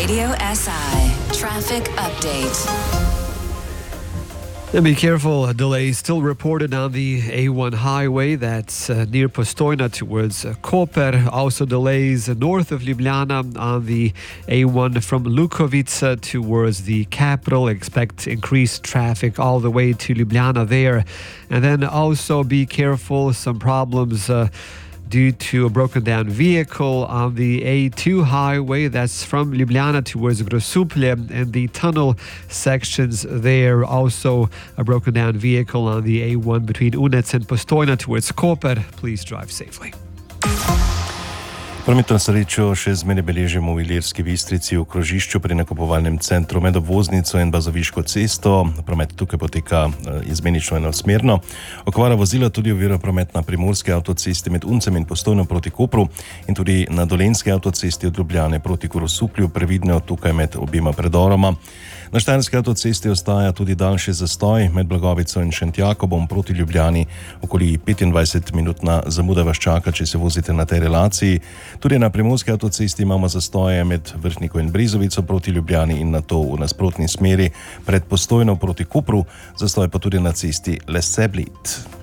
Radio SI Traffic Update. And be careful, delays still reported on the A1 highway that's near Postojna towards Koper. Also delays north of Ljubljana on the A1 from Lukovica towards the capital. Expect increased traffic all the way to Ljubljana there. And then also be careful, some problems due to a broken down vehicle on the A2 highway that's from Ljubljana towards Grosuplje, and the tunnel sections there. Also a broken down vehicle on the A1 between Unec and Postojna towards Koper. Please drive safely. Prometno srečo še zmeraj beležimo v Ilirski Bistrici v krožišču pri nakupovalnem centru med obvoznico in Bazoviško cesto. Promet tukaj poteka izmenično enosmerno. Okvara vozila tudi ovira promet na primorski avtocesti med Uncem in Postojno proti Kopru in tudi na dolenjski avtocesti od Ljubljane proti Grosuplju, previdno tukaj med obima predoroma. Na štajerski avtocesti ostaja tudi daljši zastoj med Blagovico in Šentjakobom proti Ljubljani. Okoli 25-minutna zamuda vas čaka, če se vozite na tej relaciji. Tudi na primorski avtocesti imamo zastoje med Vrhniko in Brezovico proti Ljubljani in nato v nasprotni smeri pred Postojno proti Kopru, zastoj pa tudi na cesti Lesce-Bled.